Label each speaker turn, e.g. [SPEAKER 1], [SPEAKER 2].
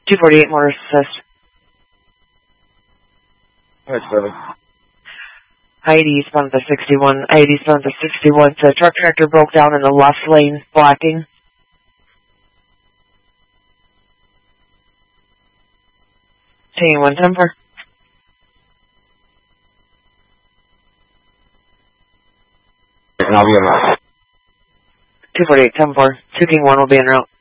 [SPEAKER 1] 248 motor assist.
[SPEAKER 2] Alright, service.
[SPEAKER 1] I-80 eastbound the 61. I-80 eastbound the 61. The truck tractor broke down in the left lane, blocking. Taking 110.
[SPEAKER 2] And I'll be on route.
[SPEAKER 1] 248, 10-4. 2 King 1 will be en route.